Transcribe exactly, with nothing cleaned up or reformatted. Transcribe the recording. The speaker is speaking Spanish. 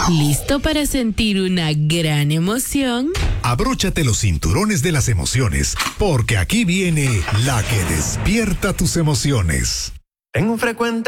¿Listo para sentir una gran emoción? Abróchate los cinturones de las emociones, porque aquí viene la que despierta tus emociones. Tengo un frecuente